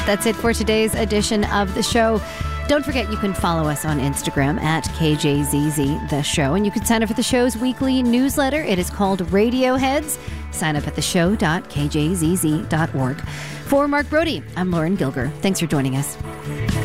That's it for today's edition of the show. Don't forget, you can follow us on Instagram at KJZZ The Show, and you can sign up for the show's weekly newsletter. It is called Radioheads. Sign up at theshow.kjzz.org. For Mark Brody, I'm Lauren Gilger. Thanks for joining us.